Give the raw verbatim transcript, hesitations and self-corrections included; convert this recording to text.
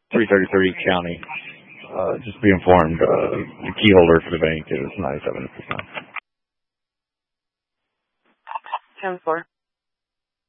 three thirty-three County. Uh, just be informed, uh, the key holder for the bank is ninety-seven percent. ten four.